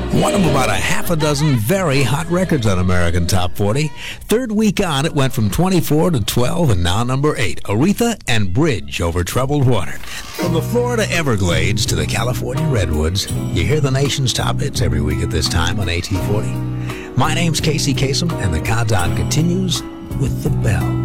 One of about a half a dozen very hot records on American Top 40. Third week on, it went from 24 to 12 and now number 8. Aretha and Bridge Over Troubled Water. From the Florida Everglades to the California Redwoods, you hear the nation's top hits every week at this time on AT40. My name's Casey Kasem, and the countdown continues with The Bell.